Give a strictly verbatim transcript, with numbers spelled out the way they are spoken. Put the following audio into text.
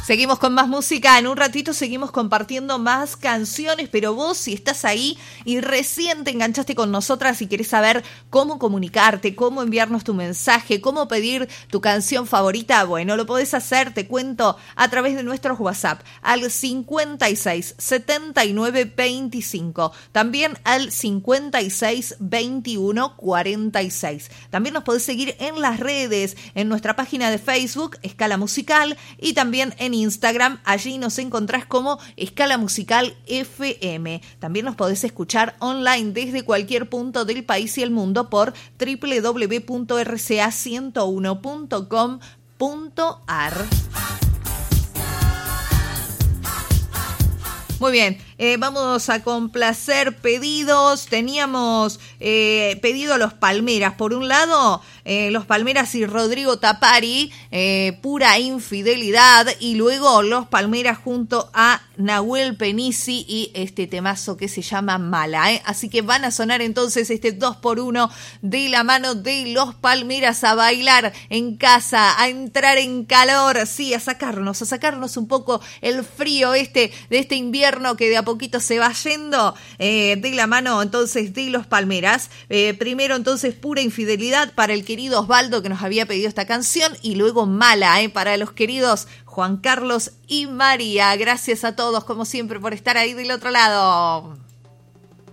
Seguimos con más música, en un ratito seguimos compartiendo más canciones, pero vos si estás ahí y recién te enganchaste con nosotras y querés saber cómo comunicarte, cómo enviarnos tu mensaje, cómo pedir tu canción favorita, bueno, lo podés hacer, te cuento, a través de nuestros WhatsApp, al cincuenta y seis, setenta y nueve, veinticinco, también al cincuenta y seis, veintiuno, cuarenta y seis. También nos podés seguir en las redes, en nuestra página de Facebook, Escala Musical, y también en Instagram, allí nos encontrás como Escala Musical F M. También nos podés escuchar online desde cualquier punto del país y el mundo por doble u doble u doble u punto r c a ciento uno punto com punto a r. Muy bien, eh, vamos a complacer pedidos. Teníamos eh, pedido Los Palmeras. Por un lado, eh, Los Palmeras y Rodrigo Tapari, eh, Pura Infidelidad. Y luego Los Palmeras junto a Nahuel Penisi y este temazo que se llama Mala. ¿eh? Así que van a sonar entonces este dos por uno de la mano de Los Palmeras, a bailar en casa, a entrar en calor, sí, a sacarnos, a sacarnos un poco el frío este de este invierno que de a poquito se va yendo, eh, de la mano entonces de Los Palmeras. Eh, primero entonces Pura Infidelidad para el querido Osvaldo que nos había pedido esta canción, y luego Mala eh, para los queridos Juan Carlos y María. Gracias a todos como siempre por estar ahí del otro lado.